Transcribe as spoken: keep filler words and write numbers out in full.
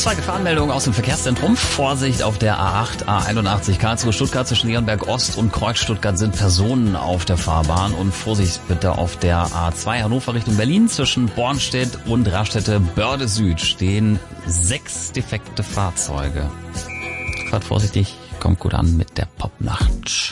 Zwei Gefahrenmeldungen aus dem Verkehrszentrum. Vorsicht auf der A acht, A einundachtzig Karlsruhe, Stuttgart zwischen Leonberg Ost und Kreuz Stuttgart sind Personen auf der Fahrbahn. Und Vorsicht bitte auf der A zwei Hannover Richtung Berlin zwischen Bornstedt und Raststätte Börde Süd stehen sechs defekte Fahrzeuge. Fahrt vorsichtig, kommt gut an mit der Popnacht.